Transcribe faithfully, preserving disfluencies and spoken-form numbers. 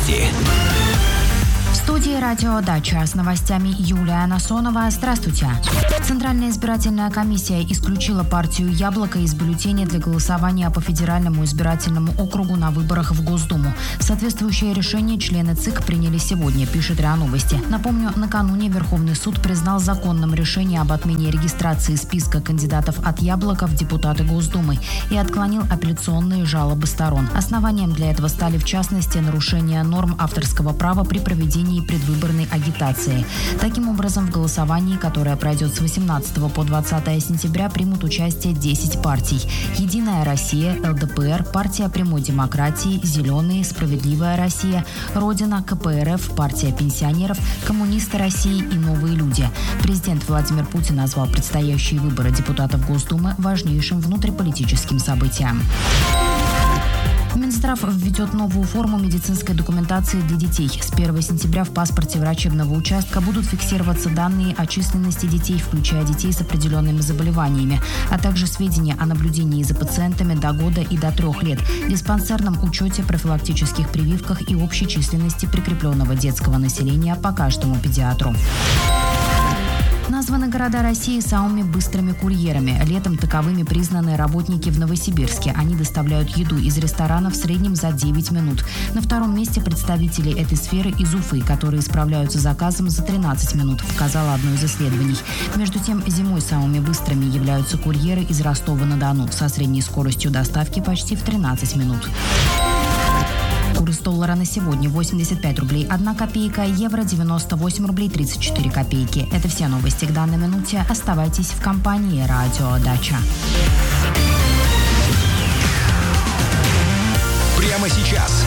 Новости. В студии «Радио Дача» с новостями Юлия Насонова. Здравствуйте. Центральная избирательная комиссия исключила партию «Яблоко» из бюллетеней для голосования по федеральному избирательному округу на выборах в Госдуму. Соответствующее решение члены ЦИК приняли сегодня, пишет РИА Новости. Напомню, накануне Верховный суд признал законным решение об отмене регистрации списка кандидатов от «Яблока» в депутаты Госдумы и отклонил апелляционные жалобы сторон. Основанием для этого стали, в частности, нарушение норм авторского права при проведении предвыборной агитации. Таким образом, в голосовании, которое пройдет с восемнадцатого по двадцатое сентября, примут участие десять партий. «Единая Россия», эл дэ пэ эр, партия Прямой Демократии, «Зеленые», «Справедливая Россия», «Родина», ка пэ эр эф, партия пенсионеров, «Коммунисты России» и «Новые люди». Президент Владимир Путин назвал предстоящие выборы депутатов Госдумы важнейшим внутриполитическим событием. Минздрав введет новую форму медицинской документации для детей. С первого сентября в паспорте врачебного участка будут фиксироваться данные о численности детей, включая детей с определенными заболеваниями, а также сведения о наблюдении за пациентами до года и до трех лет, диспансерном учете, профилактических прививках и общей численности прикрепленного детского населения по каждому педиатру. Названы города России самыми быстрыми курьерами. Летом таковыми признаны работники в Новосибирске. Они доставляют еду из ресторана в среднем за девять минут. На втором месте представители этой сферы из Уфы, которые справляются с заказом за тринадцать минут, показало одно из исследований. Между тем, зимой самыми быстрыми являются курьеры из Ростова-на-Дону со средней скоростью доставки почти в тринадцать минут. Курс доллара на сегодня восемьдесят пять рублей одна копейка, евро девяносто восемь рублей тридцать четыре копейки. Это все новости к данной минуте. Оставайтесь в компании «Радио Дача». Прямо сейчас